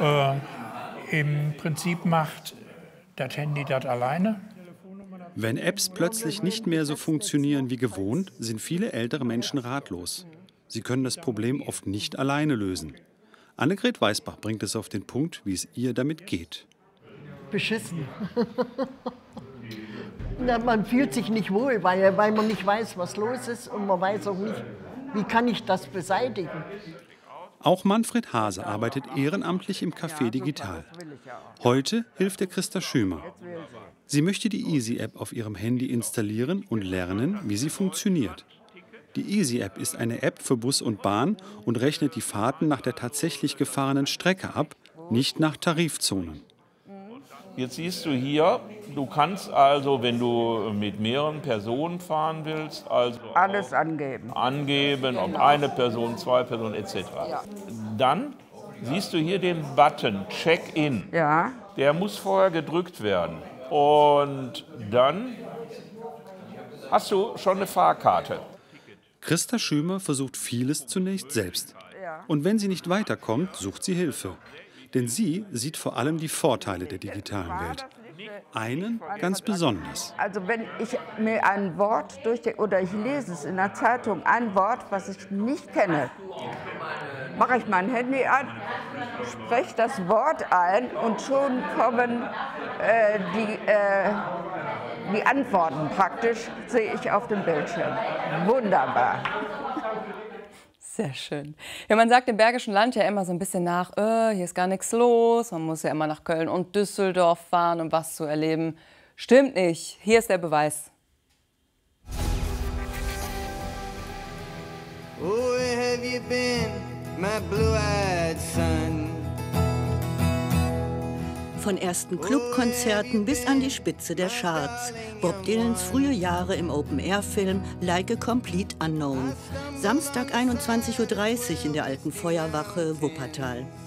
Im Prinzip macht das Handy das alleine. Wenn Apps plötzlich nicht mehr so funktionieren wie gewohnt, sind viele ältere Menschen ratlos. Sie können das Problem oft nicht alleine lösen. Annegret Weisbach bringt es auf den Punkt, wie es ihr damit geht. Beschissen. Man fühlt sich nicht wohl, weil man nicht weiß, was los ist, und man weiß auch nicht, wie kann ich das beseitigen. Auch Manfred Hase arbeitet ehrenamtlich im Café Digital. Heute hilft er Christa Schümer. Sie möchte die Easy-App auf ihrem Handy installieren und lernen, wie sie funktioniert. Die Easy-App ist eine App für Bus und Bahn und rechnet die Fahrten nach der tatsächlich gefahrenen Strecke ab, nicht nach Tarifzonen. Jetzt siehst du hier, du kannst also, wenn du mit mehreren Personen fahren willst, also alles angeben. Angeben, ob eine Person, zwei Personen etc. Ja. Dann siehst du hier den Button Check-in. Ja. Der muss vorher gedrückt werden. Und dann hast du schon eine Fahrkarte. Christa Schümer versucht vieles zunächst selbst. Und wenn sie nicht weiterkommt, sucht sie Hilfe. Denn sie sieht vor allem die Vorteile der digitalen Welt. Einen ganz besonders. Also wenn ich mir ein Wort oder ich lese es in der Zeitung, ein Wort, was ich nicht kenne, mache ich mein Handy an, spreche das Wort ein und schon kommen die Antworten praktisch, sehe ich auf dem Bildschirm. Wunderbar. Sehr schön. Ja, man sagt im Bergischen Land ja immer so ein bisschen nach, hier ist gar nichts los, man muss ja immer nach Köln und Düsseldorf fahren, um was zu erleben. Stimmt nicht. Hier ist der Beweis. Oh, where have you been, my blue-eyed son? Von ersten Clubkonzerten bis an die Spitze der Charts. Bob Dylans frühe Jahre im Open-Air-Film Like a Complete Unknown. Samstag 21:30 Uhr in der Alten Feuerwache Wuppertal.